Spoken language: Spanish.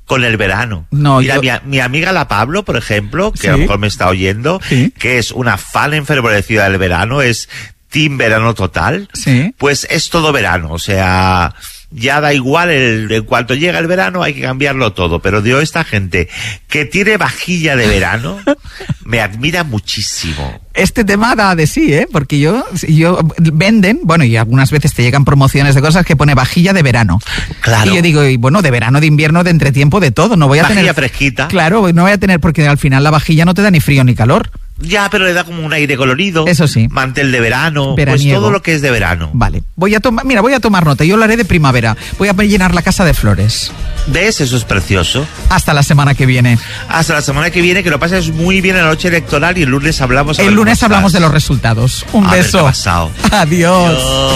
con el verano. No, mira, mi amiga la Pablo, por ejemplo, que ¿sí? a lo mejor me está oyendo, ¿sí? que es una fan enfervorecida del verano, es team verano total, ¿sí? Pues es todo verano, o sea, ya da igual, en cuanto llega el verano hay que cambiarlo todo, pero de esta gente que tiene vajilla de verano, me admira muchísimo. Este tema da de sí, porque yo venden, bueno, y algunas veces te llegan promociones de cosas que pone vajilla de verano. Claro. Y yo digo, y bueno, de verano, de invierno, de entretiempo, de todo, no voy a vajilla tener... fresquita. Claro, no voy a tener, porque al final la vajilla no te da ni frío ni calor. Ya, pero le da como un aire colorido. Eso sí. Mantel de verano. Veraniego. Pues todo lo que es de verano. Vale. Voy a tomar nota. Yo lo haré de primavera. Voy a llenar la casa de flores. ¿Ves? Eso es precioso. Hasta la semana que viene. Hasta la semana que viene, que lo pases muy bien en la noche electoral y el lunes hablamos. El lunes hablamos de los resultados. Un beso. A ver qué ha pasado. Adiós.